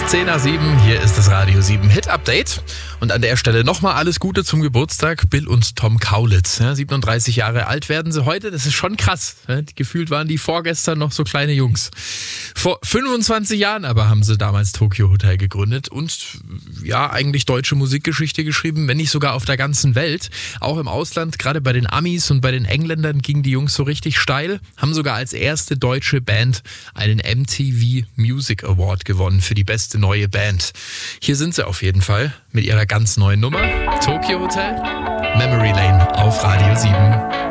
10 nach 7, hier ist das Radio 7 Hit Update. Und an der Stelle nochmal alles Gute zum Geburtstag, Bill und Tom Kaulitz. Ja, 37 Jahre alt werden sie heute, das ist schon krass. Ja, gefühlt waren die vorgestern noch so kleine Jungs. Vor 25 Jahren aber haben sie damals Tokio Hotel gegründet und ja, eigentlich deutsche Musikgeschichte geschrieben, wenn nicht sogar auf der ganzen Welt. Auch im Ausland, gerade bei den Amis und bei den Engländern gingen die Jungs so richtig steil, haben sogar als erste deutsche Band einen MTV Music Award gewonnen für die beste neue Band. Hier sind sie auf jeden Fall mit ihrer ganz neuen Nummer, Tokio Hotel, Memory Lane auf Radio 7.